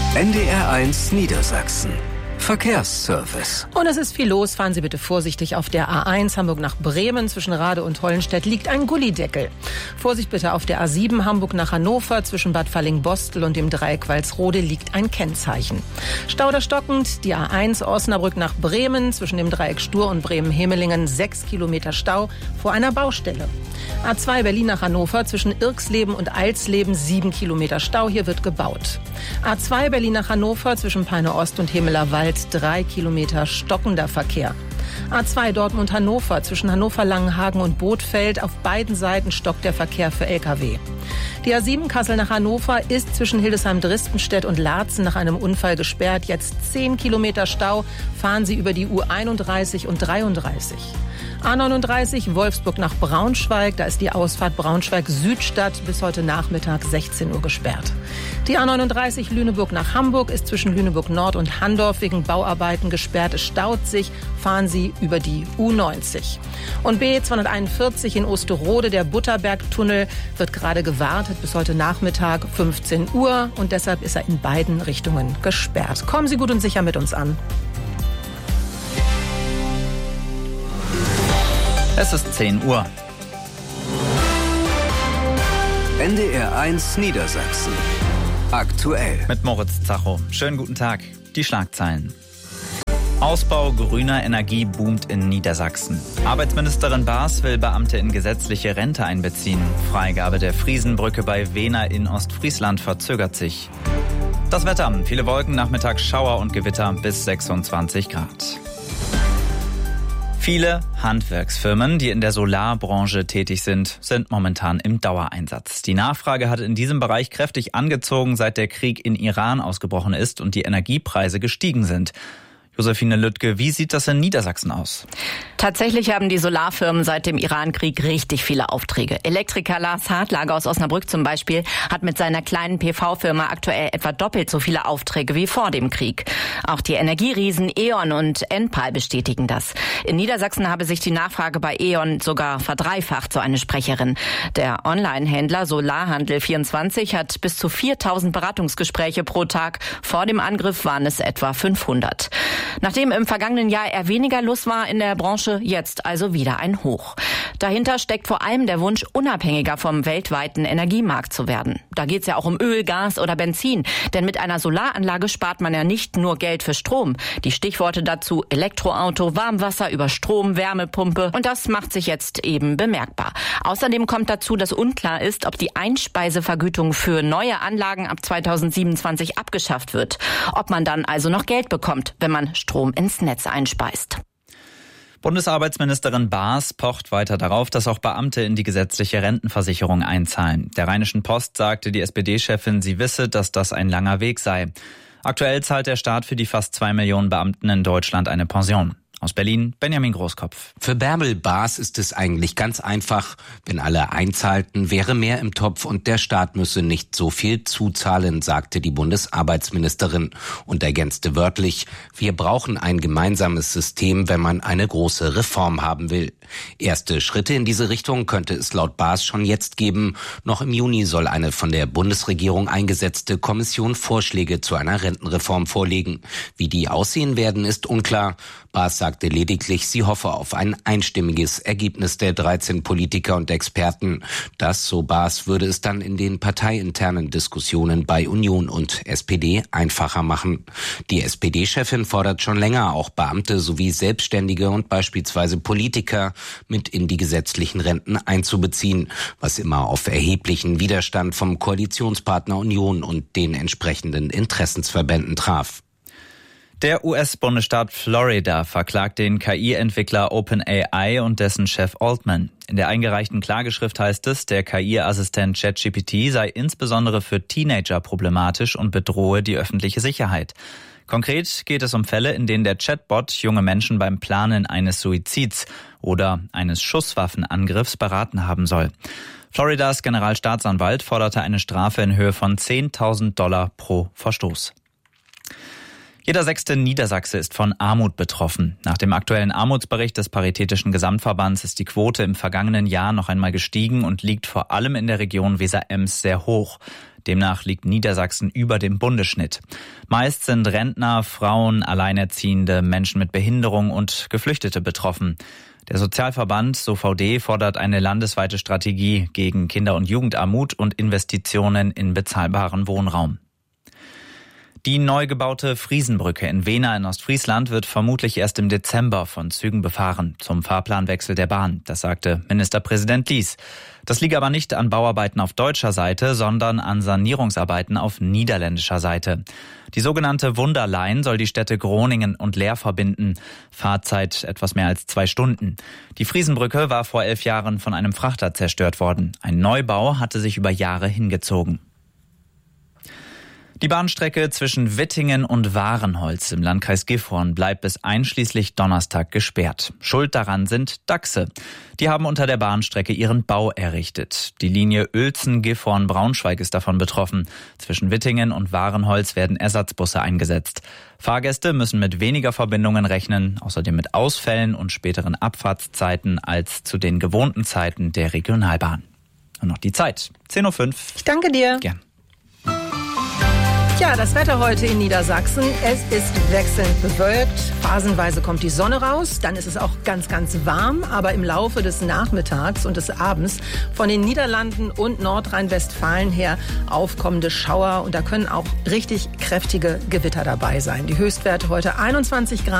NDR1 Niedersachsen. Verkehrsservice. Und es ist viel los. Fahren Sie bitte vorsichtig auf der A1 Hamburg nach Bremen. Zwischen Rade und Hollenstedt liegt ein Gullideckel. Vorsicht bitte auf der A7 Hamburg nach Hannover. Zwischen Bad Falling-Bostel und dem Dreieck Walsrode liegt ein Kennzeichen. Stauder stockend. Die A1 Osnabrück nach Bremen. Zwischen dem Dreieck Stur und Bremen-Hemelingen 6 Kilometer Stau vor einer Baustelle. A2 Berlin nach Hannover. Zwischen Irksleben und Alsleben 7 Kilometer Stau. Hier wird gebaut. A2 Berlin nach Hannover. Zwischen Peine Ost und Hemeler Wald 3 Kilometer stockender Verkehr. A2 Dortmund-Hannover. Zwischen Hannover-Langenhagen und Bothfeld auf beiden Seiten stockt der Verkehr für Lkw. Die A7 Kassel nach Hannover ist zwischen Hildesheim-Dristenstedt und Laatzen nach einem Unfall gesperrt. Jetzt 10 Kilometer Stau. Fahren Sie über die U31 und 33. A39 Wolfsburg nach Braunschweig. Da ist die Ausfahrt Braunschweig-Südstadt bis heute Nachmittag 16 Uhr gesperrt. Die A39 Lüneburg nach Hamburg ist zwischen Lüneburg Nord und Handorf wegen Bauarbeiten gesperrt. Es staut sich. Fahren Sie über die U90. Und B241 in Osterode, der Butterbergtunnel, wird gerade gewartet bis heute Nachmittag 15 Uhr. Und deshalb ist er in beiden Richtungen gesperrt. Kommen Sie gut und sicher mit uns an. Es ist 10 Uhr. NDR1 Niedersachsen. Aktuell. Mit Moritz Zacho. Schönen guten Tag. Die Schlagzeilen. Ausbau grüner Energie boomt in Niedersachsen. Arbeitsministerin Baas will Beamte in gesetzliche Rente einbeziehen. Freigabe der Friesenbrücke bei Wehna in Ostfriesland verzögert sich. Das Wetter. Viele Wolken, nachmittags Schauer und Gewitter bis 26 Grad. Viele Handwerksfirmen, die in der Solarbranche tätig sind momentan im Dauereinsatz. Die Nachfrage hat in diesem Bereich kräftig angezogen, seit der Krieg in Iran ausgebrochen ist und die Energiepreise gestiegen sind. Josephine Lüttke, wie sieht das in Niedersachsen aus? Tatsächlich haben die Solarfirmen seit dem Iran-Krieg richtig viele Aufträge. Elektriker Lars Hartlager aus Osnabrück zum Beispiel hat mit seiner kleinen PV-Firma aktuell etwa doppelt so viele Aufträge wie vor dem Krieg. Auch die Energieriesen E.ON und Enpal bestätigen das. In Niedersachsen habe sich die Nachfrage bei E.ON sogar verdreifacht, so eine Sprecherin. Der Online-Händler Solarhandel24 hat bis zu 4.000 Beratungsgespräche pro Tag. Vor dem Angriff waren es etwa 500. Nachdem im vergangenen Jahr eher weniger los war in der Branche, jetzt also wieder ein Hoch. Dahinter steckt vor allem der Wunsch, unabhängiger vom weltweiten Energiemarkt zu werden. Da geht es ja auch um Öl, Gas oder Benzin. Denn mit einer Solaranlage spart man ja nicht nur Geld für Strom. Die Stichworte dazu: Elektroauto, Warmwasser über Strom, Wärmepumpe. Und das macht sich jetzt eben bemerkbar. Außerdem kommt dazu, dass unklar ist, ob die Einspeisevergütung für neue Anlagen ab 2027 abgeschafft wird. Ob man dann also noch Geld bekommt, wenn man Strom ins Netz einspeist. Bundesarbeitsministerin Baas pocht weiter darauf, dass auch Beamte in die gesetzliche Rentenversicherung einzahlen. Der Rheinischen Post sagte die SPD-Chefin, sie wisse, dass das ein langer Weg sei. Aktuell zahlt der Staat für die fast 2 Millionen Beamten in Deutschland eine Pension. Aus Berlin, Benjamin Großkopf. Für Bärbel Baas ist es eigentlich ganz einfach. Wenn alle einzahlten, wäre mehr im Topf und der Staat müsse nicht so viel zuzahlen, sagte die Bundesarbeitsministerin und ergänzte wörtlich: Wir brauchen ein gemeinsames System, wenn man eine große Reform haben will. Erste Schritte in diese Richtung könnte es laut Baas schon jetzt geben. Noch im Juni soll eine von der Bundesregierung eingesetzte Kommission Vorschläge zu einer Rentenreform vorlegen. Wie die aussehen werden, ist unklar. Baas sagte lediglich, sie hoffe auf ein einstimmiges Ergebnis der 13 Politiker und Experten. Das, so Baas, würde es dann in den parteiinternen Diskussionen bei Union und SPD einfacher machen. Die SPD-Chefin fordert schon länger, auch Beamte sowie Selbstständige und beispielsweise Politiker mit in die gesetzlichen Renten einzubeziehen, was immer auf erheblichen Widerstand vom Koalitionspartner Union und den entsprechenden Interessensverbänden traf. Der US-Bundesstaat Florida verklagt den KI-Entwickler OpenAI und dessen Chef Altman. In der eingereichten Klageschrift heißt es, der KI-Assistent ChatGPT sei insbesondere für Teenager problematisch und bedrohe die öffentliche Sicherheit. Konkret geht es um Fälle, in denen der Chatbot junge Menschen beim Planen eines Suizids oder eines Schusswaffenangriffs beraten haben soll. Floridas Generalstaatsanwalt forderte eine Strafe in Höhe von $10.000 pro Verstoß. Jeder 6. Niedersachse ist von Armut betroffen. Nach dem aktuellen Armutsbericht des Paritätischen Gesamtverbands ist die Quote im vergangenen Jahr noch einmal gestiegen und liegt vor allem in der Region Weser-Ems sehr hoch. Demnach liegt Niedersachsen über dem Bundesschnitt. Meist sind Rentner, Frauen, Alleinerziehende, Menschen mit Behinderung und Geflüchtete betroffen. Der Sozialverband SOVD fordert eine landesweite Strategie gegen Kinder- und Jugendarmut und Investitionen in bezahlbaren Wohnraum. Die neu gebaute Friesenbrücke in Wehna in Ostfriesland wird vermutlich erst im Dezember von Zügen befahren, zum Fahrplanwechsel der Bahn. Das sagte Ministerpräsident Lies. Das liege aber nicht an Bauarbeiten auf deutscher Seite, sondern an Sanierungsarbeiten auf niederländischer Seite. Die sogenannte Wunderline soll die Städte Groningen und Leer verbinden. Fahrzeit etwas mehr als 2 Stunden. Die Friesenbrücke war vor 11 Jahren von einem Frachter zerstört worden. Ein Neubau hatte sich über Jahre hingezogen. Die Bahnstrecke zwischen Wittingen und Wahrenholz im Landkreis Gifhorn bleibt bis einschließlich Donnerstag gesperrt. Schuld daran sind Dachse. Die haben unter der Bahnstrecke ihren Bau errichtet. Die Linie Uelzen-Gifhorn-Braunschweig ist davon betroffen. Zwischen Wittingen und Wahrenholz werden Ersatzbusse eingesetzt. Fahrgäste müssen mit weniger Verbindungen rechnen, außerdem mit Ausfällen und späteren Abfahrtszeiten als zu den gewohnten Zeiten der Regionalbahn. Und noch die Zeit, 10:05 Uhr. Ich danke dir. Gern. Ja, das Wetter heute in Niedersachsen. Es ist wechselnd bewölkt. Phasenweise kommt die Sonne raus. Dann ist es auch ganz, ganz warm. Aber im Laufe des Nachmittags und des Abends von den Niederlanden und Nordrhein-Westfalen her aufkommende Schauer. Und da können auch richtig kräftige Gewitter dabei sein. Die Höchstwerte heute 21 Grad.